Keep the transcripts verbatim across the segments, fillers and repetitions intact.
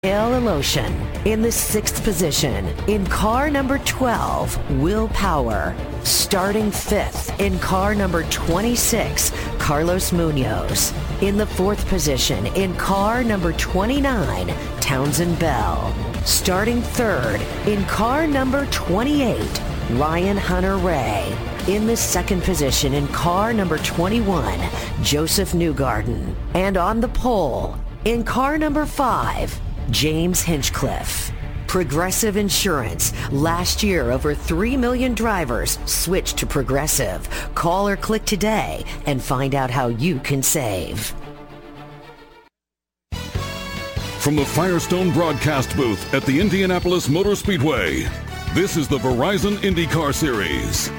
Gail Eloshin in the sixth position. In car number twelve, Will Power. Starting fifth in car number twenty-six, Carlos Munoz. In the fourth position, in car number twenty-nine, Townsend Bell. Starting third in car number twenty-eight, Ryan Hunter-Reay. In the second position in car number twenty-one, Joseph Newgarden. And on the pole, in car number five, James Hinchcliffe. Progressive Insurance. Last year, over three million drivers switched to Progressive. Call or click today and find out how you can save. From the Firestone broadcast booth at the Indianapolis Motor Speedway, this is the Verizon IndyCar Series.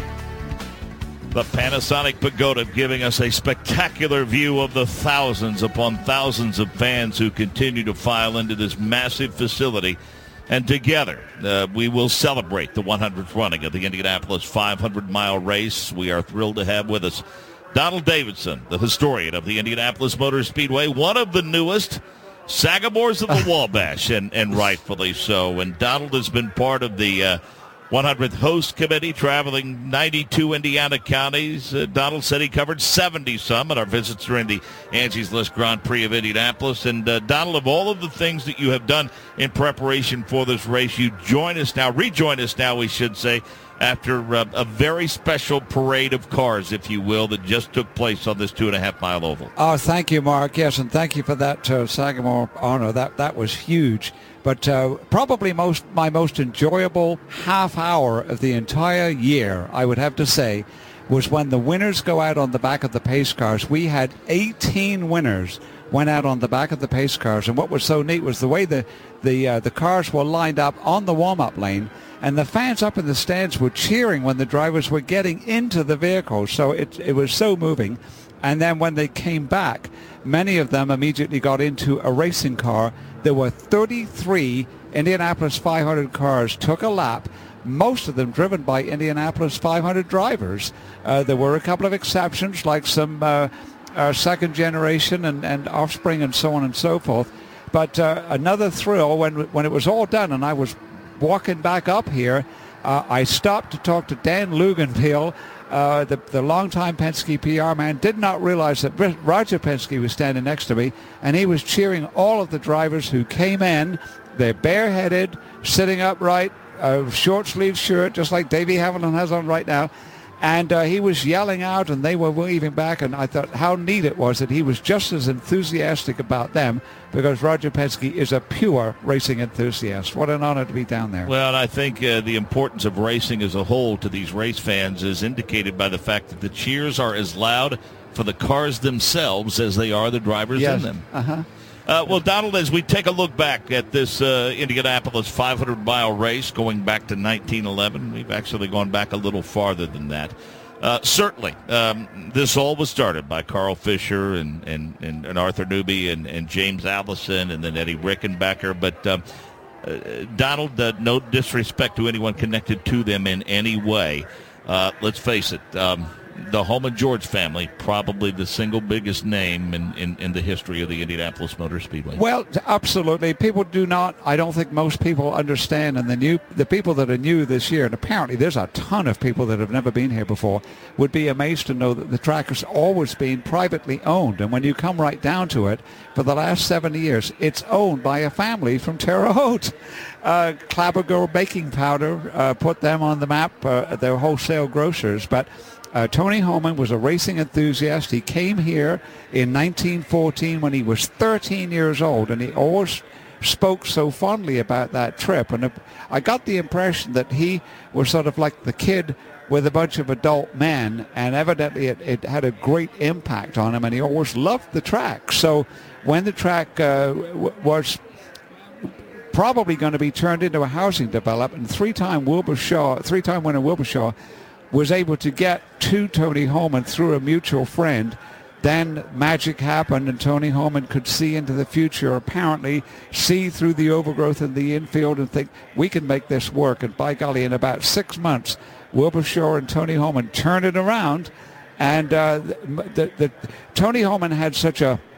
The Panasonic Pagoda giving us a spectacular view of the thousands upon thousands of fans who continue to file into this massive facility. And together, uh, we will celebrate the hundredth running of the Indianapolis five hundred mile race. We are thrilled to have with us Donald Davidson, the historian of the Indianapolis Motor Speedway, one of the newest Sagamores of the Wabash, and, and rightfully so. And Donald has been part of the uh, hundredth host committee, traveling ninety-two Indiana counties. Uh, Donald said he covered seventy some at our visits during the Angie's List Grand Prix of Indianapolis. And uh, Donald, of all of the things that you have done in preparation for this race, you join us now, rejoin us now, we should say, after uh, a very special parade of cars, if you will, that just took place on this two and a half mile oval. Oh, thank you, Mark. Yes, and thank you for that uh, Sagamore honor. That that was huge. But uh, probably most my most enjoyable half hour of the entire year, I would have to say, was when the winners go out on the back of the pace cars. We had eighteen winners went out on the back of the pace cars, and what was so neat was the way the the uh, the cars were lined up on the warm-up lane, and the fans up in the stands were cheering when the drivers were getting into the vehicles. So it it was so moving. And then when they came back, many of them immediately got into a racing car. There were thirty-three Indianapolis five hundred cars took a lap, most of them driven by Indianapolis five hundred drivers. Uh, there were a couple of exceptions, like some uh, uh, second generation and, and offspring and so on and so forth. But uh, another thrill when when it was all done and I was walking back up here, uh, I stopped to talk to Dan Luganville, Uh, the, the longtime Penske P R man. Did not realize that Roger Penske was standing next to me, and he was cheering all of the drivers who came in. They're bareheaded, sitting upright, a short-sleeved shirt, just like Davey Hamilton has on right now. And uh, he was yelling out, and they were waving back, and I thought how neat it was that he was just as enthusiastic about them, because Roger Penske is a pure racing enthusiast. What an honor to be down there. Well, I think uh, the importance of racing as a whole to these race fans is indicated by the fact that the cheers are as loud for the cars themselves as they are the drivers yes. in them. Uh-huh. Uh, well, Donald, as we take a look back at this uh, Indianapolis five hundred mile race going back to nineteen eleven, we've actually gone back a little farther than that. Uh, certainly, um, this all was started by Carl Fisher and, and, and, and Arthur Newby and, and James Allison and then Eddie Rickenbacker. But, um, uh, Donald, uh, no disrespect to anyone connected to them in any way. Uh, let's face it. Um, The Holman George family, probably the single biggest name in, in, in the history of the Indianapolis Motor Speedway. Well, absolutely. People do not, I don't think most people understand, and the new, the people that are new this year, and apparently there's a ton of people that have never been here before, would be amazed to know that the track has always been privately owned. And when you come right down to it, for the last seventy years, it's owned by a family from Terre Haute. Uh, Clabberger Baking Powder uh, put them on the map. Uh, they're wholesale grocers, but Uh, Tony Holman was a racing enthusiast. He came here in nineteen fourteen when he was thirteen years old, and he always spoke so fondly about that trip. And I got the impression that he was sort of like the kid with a bunch of adult men, and evidently it, it had a great impact on him, and he always loved the track. So when the track uh, w- was probably going to be turned into a housing development, three-time Wilbur Shaw, three-time winner Wilbur Shaw was able to get to Tony Holman through a mutual friend. Then magic happened, and Tony Holman could see into the future, apparently see through the overgrowth in the infield and think, we can make this work. And by golly, in about six months, Wilbur Shaw and Tony Holman turned it around. And uh, the, the, the, Tony Holman had such a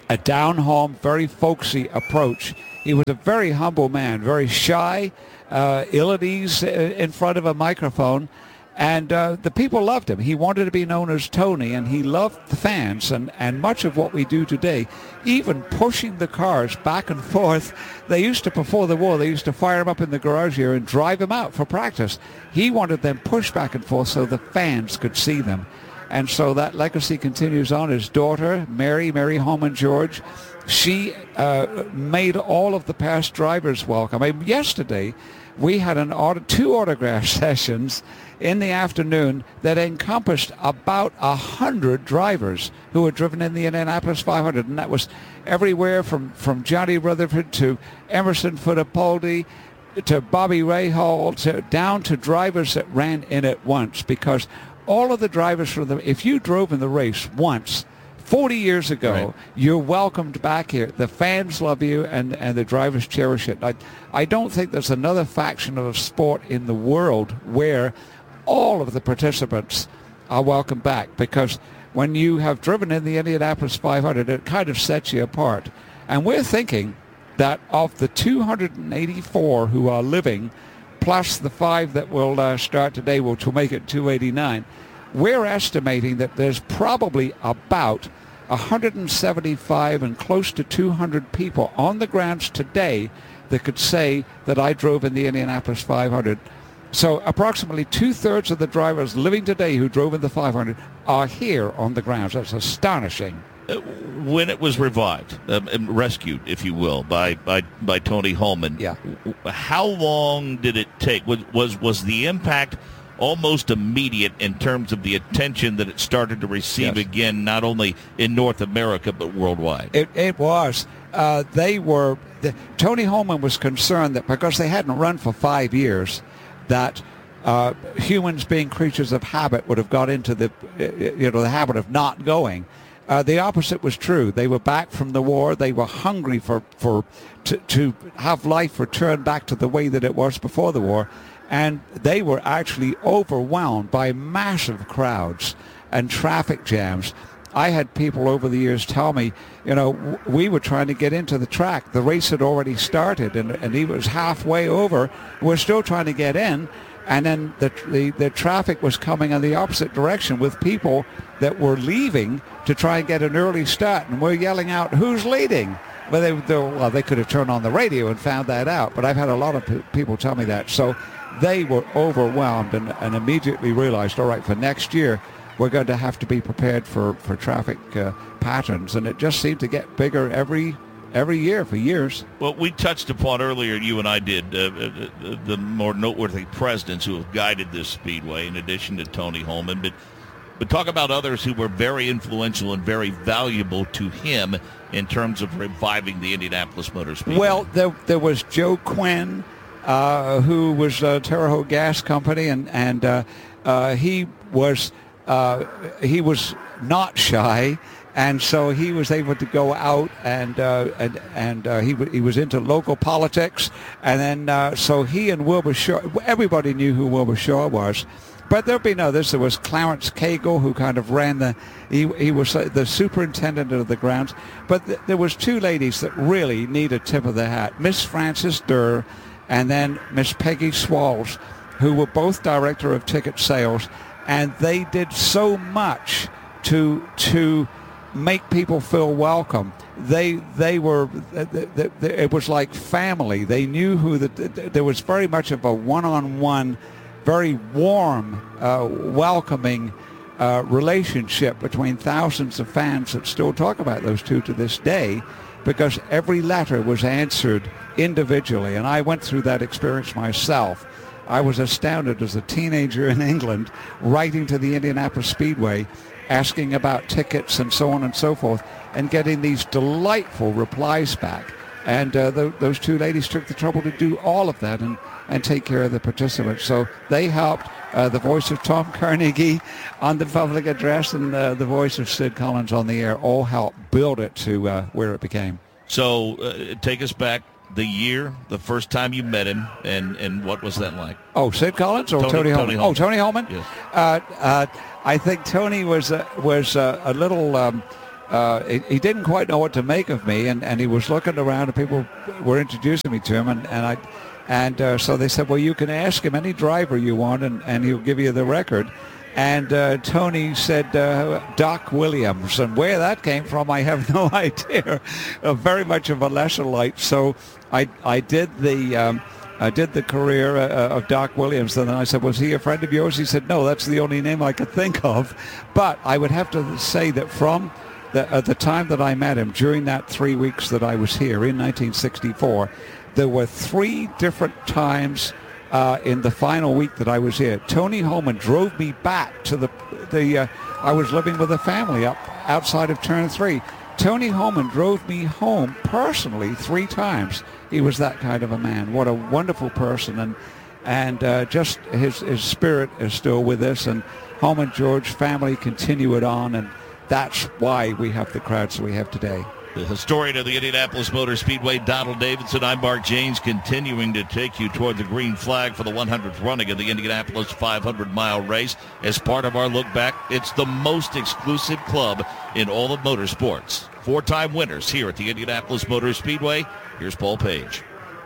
a down-home, very folksy approach. He was a very humble man, very shy, uh, ill at ease in front of a microphone, and uh, the people loved him. He wanted to be known as Tony, and he loved the fans, and, and much of what we do today, even pushing the cars back and forth. They used to, before the war, they used to fire him up in the garage here and drive him out for practice. He wanted them pushed back and forth so the fans could see them. And so that legacy continues on. His daughter, Mary, Mary Holman George, she uh, made all of the past drivers welcome. I mean, yesterday, we had an auto, two autograph sessions in the afternoon that encompassed about a hundred drivers who had driven in the Indianapolis five hundred, and that was everywhere from, from Johnny Rutherford to Emerson Fittipaldi to Bobby Rahal to down to drivers that ran in it once, because all of the drivers from the, if you drove in the race once, forty years ago, right, you're welcomed back here. The fans love you, and, and the drivers cherish it. I, I don't think there's another faction of sport in the world where all of the participants are welcomed back, because when you have driven in the Indianapolis five hundred, it kind of sets you apart. And we're thinking that of the two hundred eighty-four who are living, plus the five that will uh, start today, which will make it two eighty-nine, we're estimating that there's probably about one hundred seventy-five and close to two hundred people on the grounds today that could say that I drove in the Indianapolis five hundred. So approximately two-thirds of the drivers living today who drove in the five hundred are here on the grounds. That's astonishing. When it was revived, um, and rescued, if you will, by, by, by Tony Holman, yeah. How long did it take? Was, was was the impact almost immediate in terms of the attention that it started to receive, yes, again, not only in North America but worldwide? It, it was. Uh, they were. The, Tony Holman was concerned that because they hadn't run for five years, that uh, humans, being creatures of habit, would have got into the you know the habit of not going. Uh, the opposite was true. They were back from the war. They were hungry for, for to, to have life return back to the way that it was before the war. And they were actually overwhelmed by massive crowds and traffic jams. I had people over the years tell me, you know, w- we were trying to get into the track. The race had already started, and, and he was halfway over. We're still trying to get in. And then the, the the traffic was coming in the opposite direction with people that were leaving to try and get an early start. And we're yelling out, who's leading? Well, they, they, well, they could have turned on the radio and found that out. But I've had a lot of p- people tell me that. So they were overwhelmed and, and immediately realized, all right, for next year, we're going to have to be prepared for, for traffic uh, patterns. And it just seemed to get bigger every every year for years. Well, we touched upon earlier, you and I did, uh, uh, the more noteworthy presidents who have guided this speedway, in addition to Tony Holman. But, but talk about others who were very influential and very valuable to him in terms of reviving the Indianapolis Motor Speedway. Well, there, there was Joe Quinn, uh, who was uh, Terre Haute Gas Company, and, and uh, uh, he was uh, he was not shy. And so he was able to go out, and uh, and and uh, he w- he was into local politics, and then uh, so he and Wilbur Shaw, everybody knew who Wilbur Shaw was, but there'd been others. There was Clarence Cagle, who kind of ran the, he he was the superintendent of the grounds. But th- there was two ladies that really need a tip of the hat: Miss Frances Durr, and then Miss Peggy Swalls, who were both director of ticket sales, and they did so much to to. make people feel welcome. They they were they, they, they, it was like family. They knew who the, there was very much of a one-on-one, very warm, uh, welcoming uh, relationship between thousands of fans that still talk about those two to this day, because every letter was answered individually. And I went through that experience myself. I was astounded as a teenager in England, writing to the Indianapolis Speedway, asking about tickets and so on and so forth, and getting these delightful replies back. And uh, th- those two ladies took the trouble to do all of that and, and take care of the participants. So they helped. Uh, the voice of Tom Carnegie on the public address and uh, the voice of Sid Collins on the air all helped build it to uh, where it became. So uh, take us back. The year, the first time you met him, and, and what was that like? Oh, Sid Collins or Tony, Tony Holman? Tony Holman? Oh, Tony Holman? Yes. Uh, uh, I think Tony was uh, was uh, a little um, uh, he, he didn't quite know what to make of me, and, and he was looking around, and people were introducing me to him, and, and I, and uh, so they said, well, you can ask him any driver you want, and, and he'll give you the record. And uh, Tony said uh, Doc Williams, and where that came from, I have no idea. uh, very much of a lesser light. So I I did the. Um, I did the career uh, of Doc Williams, and then I said, was he a friend of yours? He said, no, that's the only name I could think of. But I would have to say that from the, uh, the time that I met him, during that three weeks that I was here in nineteen sixty-four, there were three different times uh, in the final week that I was here. Tony Homan drove me back to the, the uh, I was living with a family up outside of Turn three. Tony Homan drove me home personally three times. He was that kind of a man. What a wonderful person, and and uh, just his his spirit is still with us. And Homan George family continue it on, and that's why we have the crowds we have today. The historian of the Indianapolis Motor Speedway, Donald Davidson. I'm Mark Janes, continuing to take you toward the green flag for the one hundredth running of the Indianapolis five hundred mile race. As part of our look back, it's the most exclusive club in all of motorsports. Four-time winners here at the Indianapolis Motor Speedway. Here's Paul Page.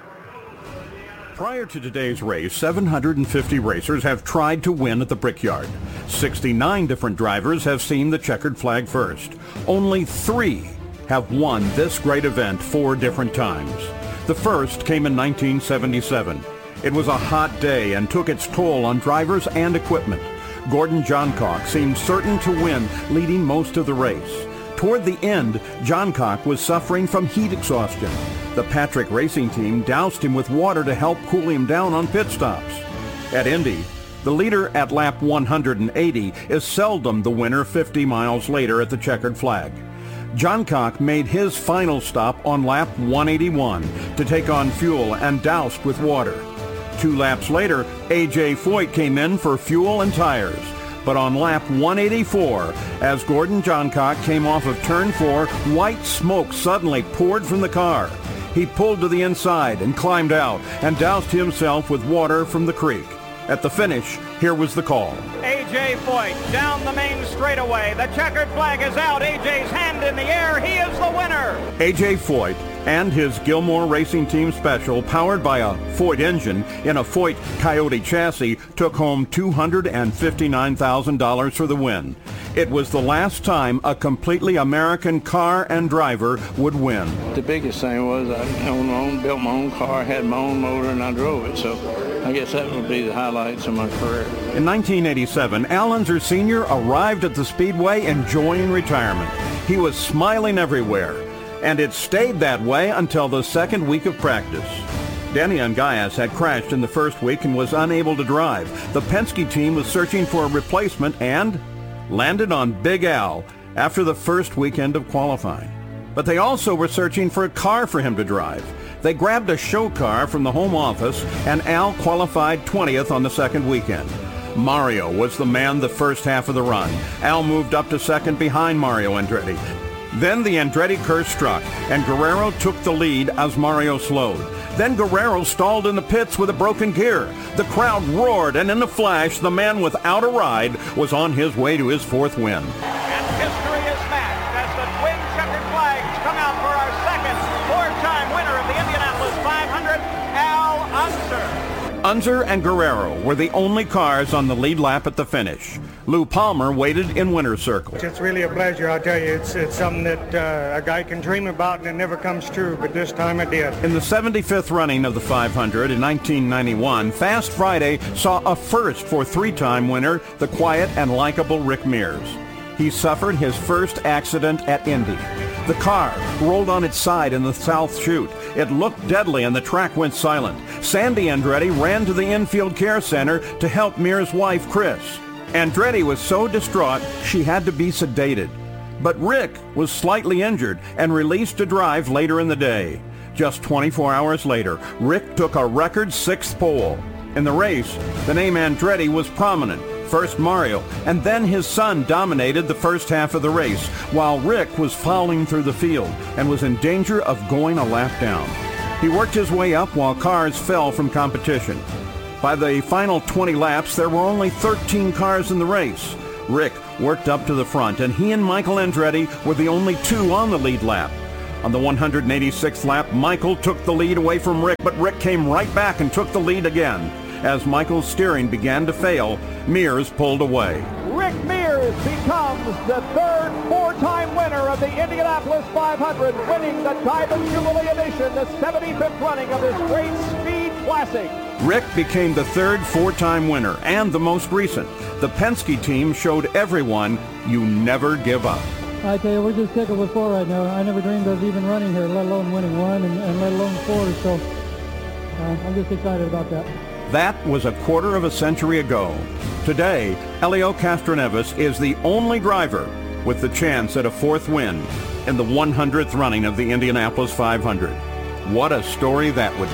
Prior to today's race, seven hundred fifty racers have tried to win at the Brickyard. sixty-nine different drivers have seen the checkered flag first. Only three have won this great event four different times. The first came in nineteen seventy-seven. It was a hot day and took its toll on drivers and equipment. Gordon Johncock seemed certain to win, leading most of the race. Toward the end, Johncock was suffering from heat exhaustion. The Patrick Racing Team doused him with water to help cool him down on pit stops. At Indy, the leader at lap one hundred eighty is seldom the winner fifty miles later at the checkered flag. Johncock made his final stop on lap one eighty-one to take on fuel and doused with water. Two laps later, A J Foyt came in for fuel and tires. But on lap one eighty-four, as Gordon Johncock came off of turn four, white smoke suddenly poured from the car. He pulled to the inside and climbed out and doused himself with water from the creek. At the finish, here was the call. A J Foyt down the main straightaway. The checkered flag is out. A J's hand in the air. He is the winner. A J Foyt and his Gilmore Racing Team Special, powered by a Foyt engine in a Foyt Coyote chassis, took home two hundred fifty-nine thousand dollars for the win. It was the last time a completely American car and driver would win. The biggest thing was I owned my own, built my own car, had my own motor, and I drove it. So I guess that would be the highlights of my career. In nineteen eighty-seven, Al Unser Senior arrived at the Speedway enjoying retirement. He was smiling everywhere, and it stayed that way until the second week of practice. Danny Ungayas had crashed in the first week and was unable to drive. The Penske team was searching for a replacement and landed on Big Al after the first weekend of qualifying. But they also were searching for a car for him to drive. They grabbed a show car from the home office, and Al qualified twentieth on the second weekend. Mario was the man the first half of the run. Al moved up to second behind Mario Andretti. Then the Andretti curse struck, and Guerrero took the lead as Mario slowed. Then Guerrero stalled in the pits with a broken gear. The crowd roared, and in a flash, the man without a ride was on his way to his fourth win. And history is matched as the twin checkered flags come out for our second four-time winner of the Indianapolis five hundred, Al Unser. Unser and Guerrero were the only cars on the lead lap at the finish. Lou Palmer waited in winner's circle. It's really a pleasure, I'll tell you. It's, it's something that uh, a guy can dream about and it never comes true, but this time it did. In the seventy-fifth running of the five hundred in nineteen ninety-one, Fast Friday saw a first for three-time winner, the quiet and likable Rick Mears. He suffered his first accident at Indy. The car rolled on its side in the south chute. It looked deadly and the track went silent. Sandy Andretti ran to the infield care center to help Mears' wife, Chris. Andretti was so distraught she had to be sedated. But Rick was slightly injured and released to drive later in the day. Just twenty-four hours later, Rick took a record sixth pole. In the race, the name Andretti was prominent. First Mario, and then his son dominated the first half of the race, while Rick was fouling through the field and was in danger of going a lap down. He worked his way up while cars fell from competition. By the final twenty laps, there were only thirteen cars in the race. Rick worked up to the front, and he and Michael Andretti were the only two on the lead lap. On the one hundred eighty-sixth lap, Michael took the lead away from Rick, but Rick came right back and took the lead again. As Michael's steering began to fail, Mears pulled away. Rick Mears becomes the third four-time winner of the Indianapolis five hundred, winning the Diamond Jubilee Edition, the seventy-fifth running of this great speed classic. Rick became the third four-time winner and the most recent. The Penske team showed everyone you never give up. I tell you, we're just tickled with four right now. I never dreamed of even running here, let alone winning one, and, and let alone four, so uh, I'm just excited about that. That was a quarter of a century ago. Today, Helio Castroneves is the only driver with the chance at a fourth win in the one hundredth running of the Indianapolis five hundred. What a story that would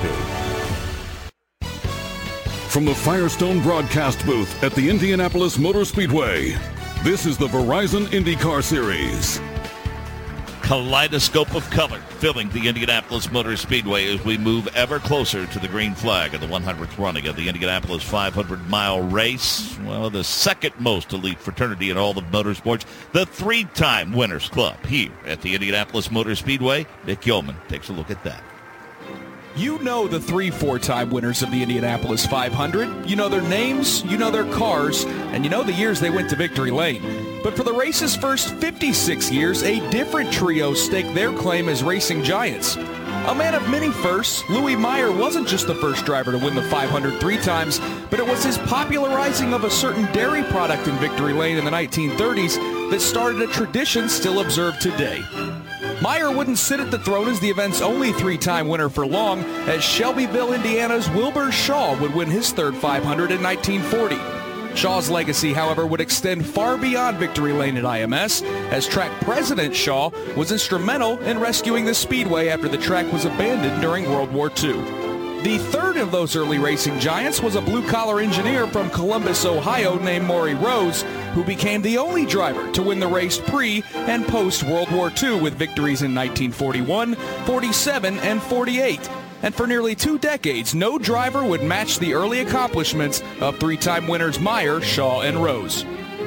be. From the Firestone broadcast booth at the Indianapolis Motor Speedway, this is the Verizon IndyCar Series. Kaleidoscope of color filling the Indianapolis Motor Speedway as we move ever closer to the green flag of the one hundredth running of the Indianapolis five hundred mile race. Well, the second most elite fraternity in all of motorsports, the three-time Winners Club here at the Indianapolis Motor Speedway. Nick Yeoman takes a look at that. You know the three four-time winners of the Indianapolis five hundred. You know their names, you know their cars, and you know the years they went to victory lane. But for the race's first fifty-six years, a different trio staked their claim as racing giants. A man of many firsts, Louis Meyer wasn't just the first driver to win the five hundred three times, but it was his popularizing of a certain dairy product in victory lane in the nineteen thirties that started a tradition still observed today. Meyer wouldn't sit at the throne as the event's only three-time winner for long, as Shelbyville, Indiana's Wilbur Shaw would win his third five hundred in nineteen forty. Shaw's legacy, however, would extend far beyond victory lane at I M S, as track president Shaw was instrumental in rescuing the speedway after the track was abandoned during World War Two. The third of those early racing giants was a blue-collar engineer from Columbus, Ohio named Maury Rose, who became the only driver to win the race pre- and post-World War Two with victories in nineteen forty-one, forty-seven, and forty-eight. And for nearly two decades, no driver would match the early accomplishments of three-time winners Meyer, Shaw, and Rose.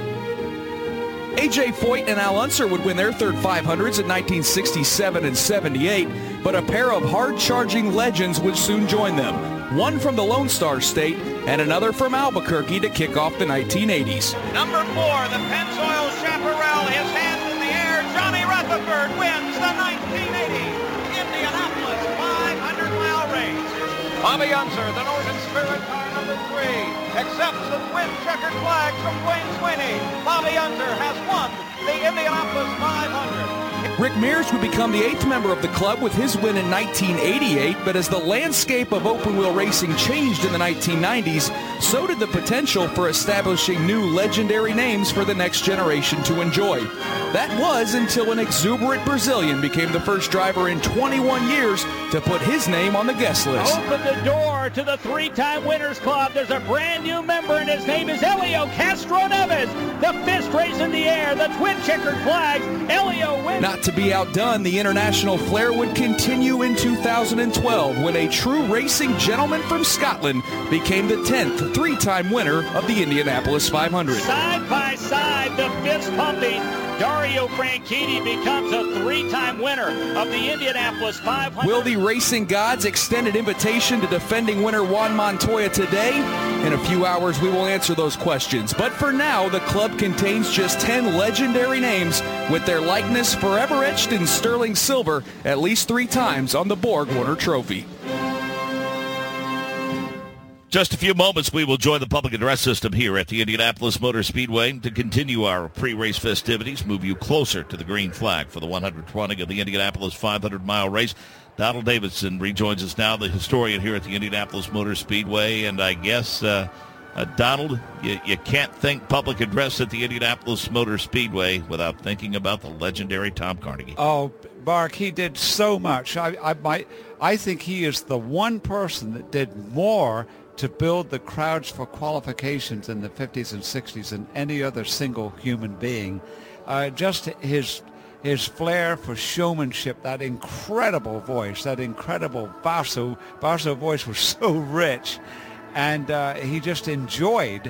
A J Foyt and Al Unser would win their third five hundreds in nineteen sixty-seven and seventy-eight, but a pair of hard-charging legends would soon join them, one from the Lone Star State and another from Albuquerque to kick off the nineteen eighties. Number four, the Pennzoil Chaparral, his hands in the air. Johnny Rutherford wins the nineteen eighty Indianapolis five hundred mile race. Bobby Unser, the Northern Spirit car number three, accepts the twin checkered flag from Wayne Sweeney. Bobby Unser has won the Indianapolis five hundred. Rick Mears would become the eighth member of the club with his win in nineteen eighty-eight, but as the landscape of open-wheel racing changed in the nineteen nineties, so did the potential for establishing new legendary names for the next generation to enjoy. That was until an exuberant Brazilian became the first driver in twenty-one years to put his name on the guest list. Open the door to the three-time Winners Club. There's a brand new member, and his name is Helio Castroneves. The fist raised in the air, the twin checkered flags. Helio wins. Not to be outdone, the international flair would continue in two thousand twelve when a true racing gentleman from Scotland became the tenth three-time winner of the Indianapolis five hundred. Side by side, the fist pumping. Dario Franchitti becomes a three-time winner of the Indianapolis five hundred. Will the racing gods extend an invitation to defending winner Juan Montoya today? In a few hours, we will answer those questions. But for now, the club contains just ten legendary names with their likeness forever etched in sterling silver at least three times on the Borg Warner Trophy. Just a few moments, we will join the public address system here at the Indianapolis Motor Speedway to continue our pre-race festivities, move you closer to the green flag for the one hundredth running of the Indianapolis five hundred mile race. Donald Davidson rejoins us now, the historian here at the Indianapolis Motor Speedway. And I guess, uh, uh, Donald, you, you can't think public address at the Indianapolis Motor Speedway without thinking about the legendary Tom Carnegie. Oh, Mark, he did so much. I, I, my, I think he is the one person that did more to build the crowds for qualifications in the fifties and sixties than any other single human being. Uh, just his his flair for showmanship, that incredible voice, that incredible basso, basso voice was so rich, and uh, he just enjoyed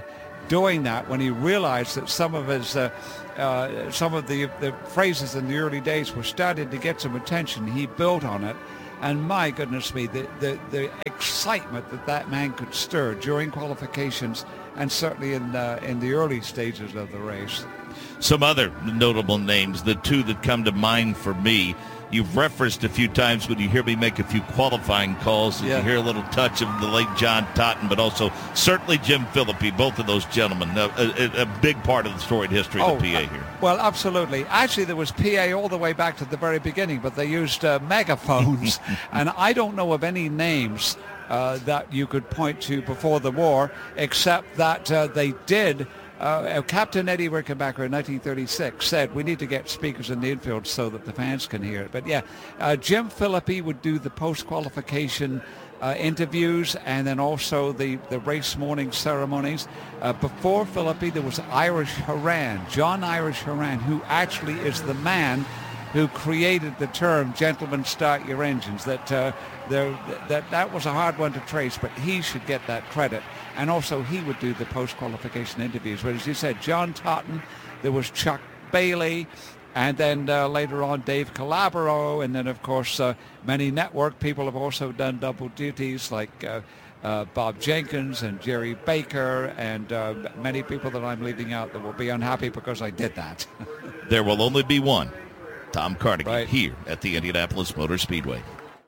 doing that when he realized that some of his uh, uh, some of the the phrases in the early days were starting to get some attention. He built on it, and my goodness me, the the, the excitement that that man could stir during qualifications and certainly in uh, in the early stages of the race. Some other notable names, the two that come to mind for me, you've referenced a few times when you hear me make a few qualifying calls, and yeah. you hear a little touch of the late John Totten, but also certainly Jim Phillippe, both of those gentlemen, a, a, a big part of the storied history of oh, the P A here. Well, absolutely. Actually, there was P A all the way back to the very beginning, but they used uh, megaphones, and I don't know of any names uh, that you could point to before the war, except that uh, they did. Uh, Captain Eddie Rickenbacker in nineteen thirty-six said we need to get speakers in the infield so that the fans can hear it. But yeah, uh, Jim Phillippe would do the post-qualification uh, interviews and then also the, the race morning ceremonies. Uh, before Phillippe, there was Irish Horan, John Irish Horan, who actually is the man who created the term "gentlemen, start your engines." That uh, there, that that was a hard one to trace, but he should get that credit. And also, he would do the post-qualification interviews. But as you said, John Totten, there was Chuck Bailey, and then uh, later on Dave Calabro, and then of course uh, many network people have also done double duties like uh, uh, Bob Jenkins and Jerry Baker, and uh, many people that I'm leaving out that will be unhappy because I did that. There will only be one. Tom Carnegie right. here at the Indianapolis Motor Speedway.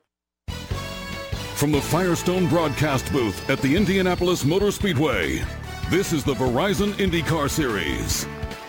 From the Firestone broadcast booth at the Indianapolis Motor Speedway, this is the Verizon IndyCar Series.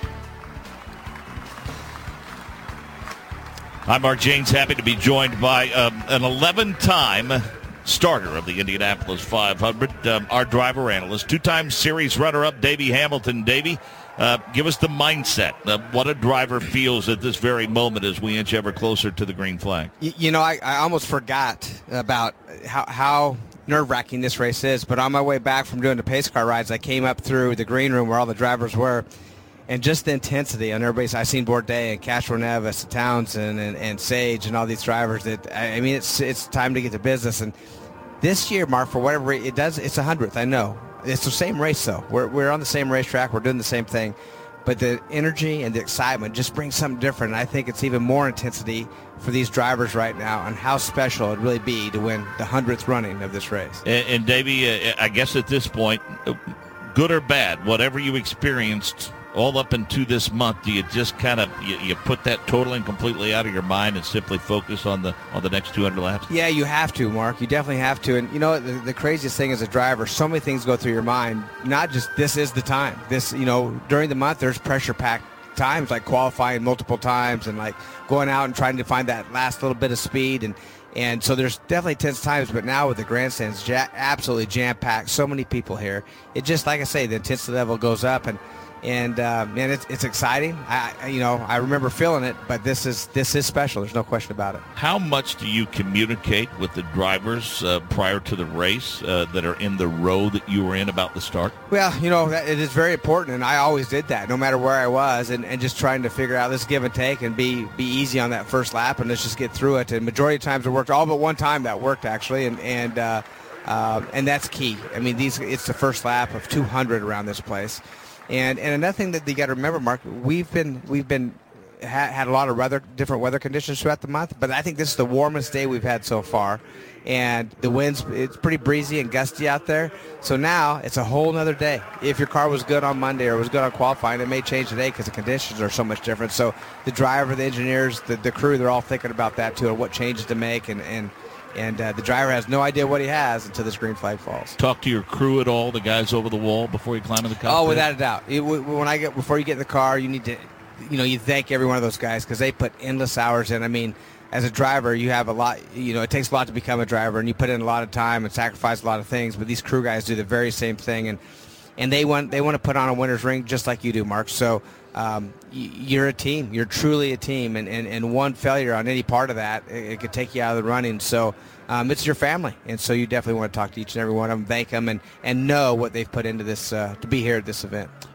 I'm Mark Janes, happy to be joined by um, an eleven-time starter of the Indianapolis five hundred, um, our driver analyst, two-time series runner-up, Davey Hamilton. Davey, uh, give us the mindset of what a driver feels at this very moment as we inch ever closer to the green flag. You, you know, I, I almost forgot about how, how nerve-wracking this race is, but on my way back from doing the pace car rides, I came up through the green room where all the drivers were, and just the intensity on everybody's. I seen Bourdais and Castro Neves, Townsend, and, and Sage, and all these drivers. That I mean, it's it's time to get to business. And this year, Mark, for whatever it does, it's a hundredth. I know it's the same race, though. We're we're on the same racetrack. We're doing the same thing, but the energy and the excitement just brings something different. And I think it's even more intensity for these drivers right now, and how special it'd really be to win the hundredth running of this race. And, and Davey, uh, I guess at this point, good or bad, whatever you experienced all up into this month, do you just kind of you, you put that totally completely out of your mind and simply focus on the on the next two hundred laps? Yeah, you have to, Mark. You definitely have to. And you know, the, the craziest thing as a driver, so many things go through your mind. Not just this is the time. This, you know, during the month there's pressure-packed times like qualifying multiple times and like going out and trying to find that last little bit of speed, and and so there's definitely tense times. But now with the grandstands ja- absolutely jam-packed, so many people here, it just, like I say, the intensity level goes up. And And uh, man, it's it's exciting. I, I you know I remember feeling it, but this is this is special. There's no question about it. How much do you communicate with the drivers uh, prior to the race uh, that are in the row that you were in about the start? Well, you know that, it is very important, and I always did that, no matter where I was, and, and just trying to figure out this give and take and be be easy on that first lap, and let's just get through it. And majority of times it worked. All but one time that worked actually, and and uh, uh, and that's key. I mean, these it's the first lap of two hundred around this place. And and another thing that you got to remember, Mark, we've been we've been ha- had a lot of weather, different weather conditions throughout the month, but I think this is the warmest day we've had so far, and the winds, it's pretty breezy and gusty out there. So now it's a whole nother day. If your car was good on Monday or was good on qualifying, it may change today because the conditions are so much different. So the driver, the engineers, the, the crew, they're all thinking about that too, and what changes to make, and and. And uh, the driver has no idea what he has until this green flag falls. Talk to your crew at all, the guys over the wall, before you climb in the cockpit? Oh, without a doubt. It, when I get before you get in the car, you need to, you know, you thank every one of those guys because they put endless hours in. I mean, as a driver, you have a lot. You know, it takes a lot to become a driver, and you put in a lot of time and sacrifice a lot of things. But these crew guys do the very same thing, and and they want they want to put on a winner's ring just like you do, Mark. So. Um, you're a team. You're truly a team, and, and, and one failure on any part of that, it, it could take you out of the running. So um, it's your family, and so you definitely want to talk to each and every one of them, thank them, and, and know what they've put into this uh, to be here at this event.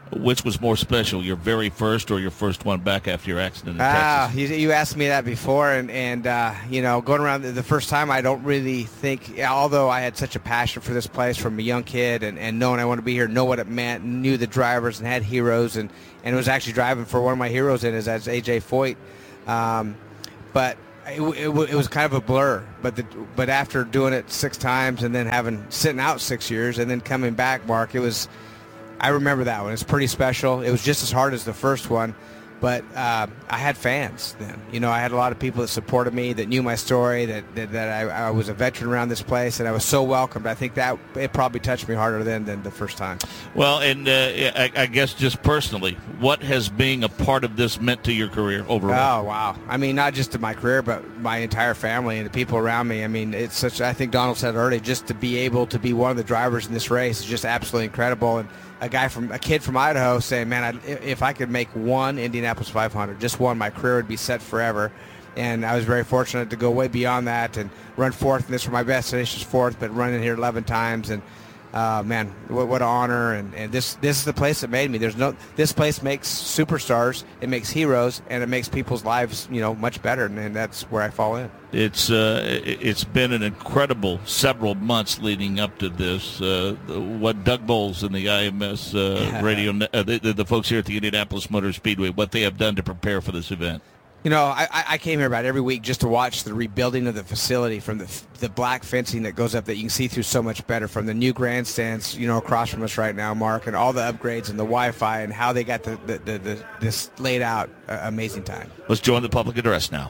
Which was more special, your very first or your first one back after your accident in Ah, Texas? you, you asked me that before, and, and uh, you know, going around the, the first time, I don't really think, although I had such a passion for this place from a young kid and, and knowing I wanted to be here, know what it meant, knew the drivers and had heroes, and, and was actually driving for one of my heroes in it, as A J Foyt. Um, but it, it, it was kind of a blur. But the, but after doing it six times and then having sitting out six years and then coming back, Mark, it was... I remember that one. It's pretty special. It was just as hard as the first one, but uh, I had fans then. You know, I had a lot of people that supported me, that knew my story, that that, that I, I was a veteran around this place, and I was so welcomed. I think that it probably touched me harder then than the first time. Well, and uh, I, I guess just personally, what has being a part of this meant to your career overall? Oh, wow. I mean, not just to my career, but my entire family and the people around me. I mean, it's such, I think Donald said earlier, just to be able to be one of the drivers in this race is just absolutely incredible. And a guy from a kid from Idaho saying, man, I, if I could make one Indianapolis five hundred, just one, my career would be set forever. And I was very fortunate to go way beyond that and run fourth. And this was my best finish is fourth, but running here eleven times. And uh, man, what, what an honor. And, and this this is the place that made me. There's no this place makes superstars, it makes heroes, and it makes people's lives, you know, much better. And, and that's where I fall in. It's uh, it's been an incredible several months leading up to this. Uh, what Doug Bowles and the I M S uh, radio, uh, the, the folks here at the Indianapolis Motor Speedway, what they have done to prepare for this event. You know, I, I came here about every week just to watch the rebuilding of the facility, from the the black fencing that goes up that you can see through so much better, from the new grandstands, you know, across from us right now, Mark, and all the upgrades and the Wi-Fi and how they got the, the, the, the this laid out. Uh, amazing time. Let's join the public address now.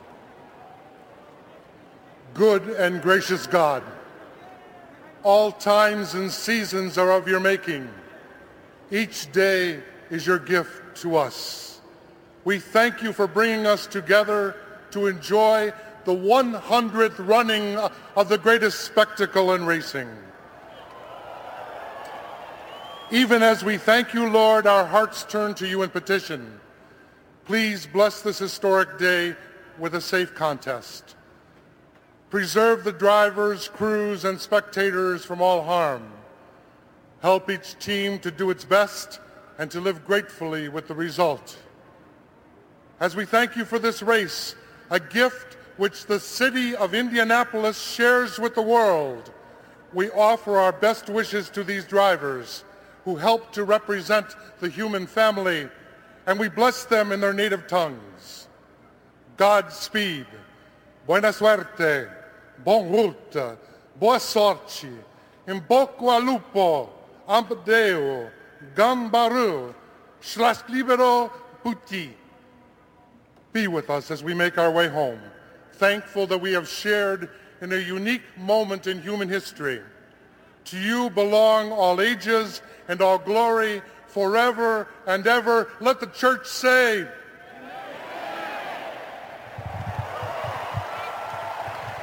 Good and gracious God, all times and seasons are of your making. Each day is your gift to us. We thank you for bringing us together to enjoy the one hundredth running of the greatest spectacle in racing. Even as we thank you, Lord, our hearts turn to you in petition. Please bless this historic day with a safe contest. Preserve the drivers, crews, and spectators from all harm. Help each team to do its best and to live gratefully with the result. As we thank you for this race, a gift which the city of Indianapolis shares with the world, we offer our best wishes to these drivers who help to represent the human family, and we bless them in their native tongues. Godspeed, buena suerte, bon route, boa sorte, in bocca al lupo, ampdeo, gambaru, slash libero puti. Be with us as we make our way home, thankful that we have shared in a unique moment in human history. To you belong all ages and all glory forever and ever. Let the church say,